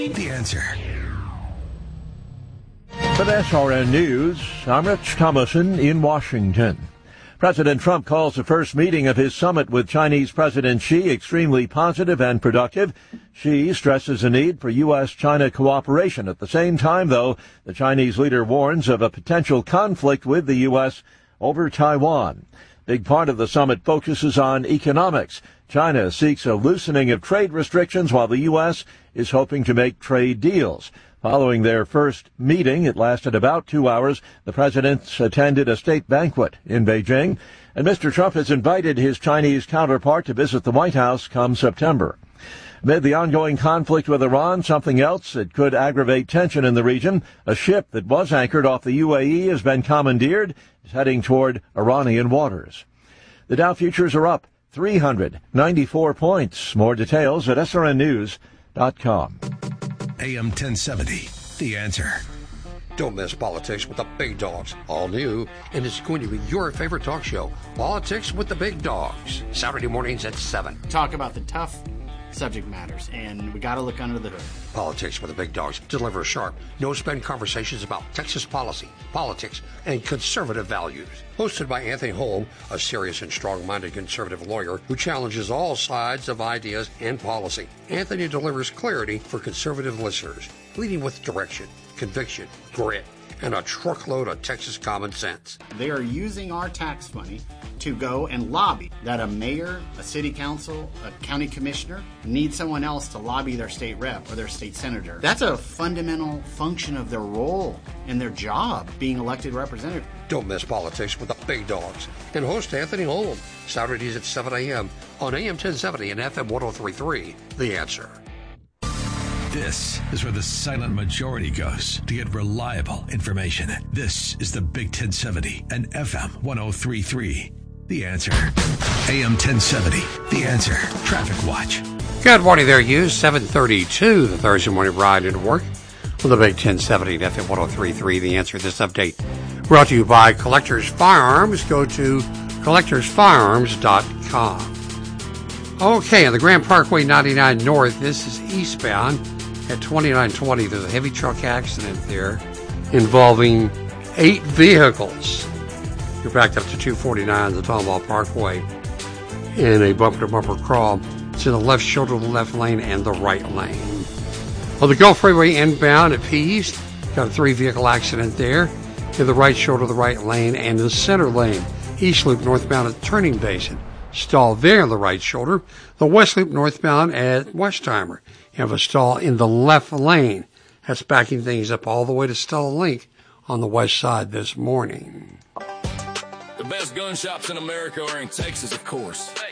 The Answer. For SRN News, I'm Rich Thomason in Washington. President Trump calls the first meeting of his summit with Chinese President Xi extremely positive and productive. Xi stresses the need for U.S.-China cooperation. At the same time, though, the Chinese leader warns of a potential conflict with the U.S. over Taiwan. Big part of the summit focuses on economics. China seeks a loosening of trade restrictions while the U.S. is hoping to make trade deals. Following their first meeting, it lasted about 2 hours, the presidents attended a state banquet in Beijing, and Mr. Trump has invited his Chinese counterpart to visit the White House come September. Amid the ongoing conflict with Iran, something else that could aggravate tension in the region, a ship that was anchored off the UAE has been commandeered, is heading toward Iranian waters. The Dow futures are up 394 points. More details at srnnews.com. AM 1070, The Answer. Don't miss Politics with the Big Dogs. All new, and it's going to be your favorite talk show, Politics with the Big Dogs. Saturday mornings at 7. Talk about the tough subject matters, and we got to look under the hood. Politics with the Big Dogs deliver sharp, no-spin conversations about Texas policy, politics, and conservative values. Hosted by Anthony Holm, a serious and strong-minded conservative lawyer who challenges all sides of ideas and policy. Anthony delivers clarity for conservative listeners, leading with direction, conviction, grit, and a truckload of Texas common sense. They are using our tax money to go and lobby that a mayor, a city council, a county commissioner need someone else to lobby their state rep or their state senator. That's a fundamental function of their role and their job, being elected representative. Don't miss Politics with the Big Dogs and host Anthony Holm, Saturdays at 7 a.m. on AM 1070 and FM 103.3, The Answer. This is where the silent majority goes to get reliable information. This is the Big 1070 and FM 103.3. The Answer. AM 1070. The Answer. Traffic Watch. Good morning there, you. 7:32, the Thursday morning ride into work with the Big 1070 and FM 103.3. The Answer. This update brought to you by Collectors Firearms. Go to collectorsfirearms.com. Okay, on the Grand Parkway 99 North, this is eastbound at 2920. There's a heavy truck accident there involving 8 vehicles. You're backed up to 249 the Tomball Parkway in a bumper-to-bumper crawl. It's in the left shoulder, the left lane, and the right lane. On the Gulf Freeway inbound at P East, got a 3-vehicle accident there in the right shoulder, the right lane, and the center lane. East Loop northbound at Turning Basin. Stall there in the right shoulder. The West Loop northbound at Westheimer. You have a stall in the left lane. That's backing things up all the way to Stella Link on the west side this morning. The best gun shops in America are in Texas, of course.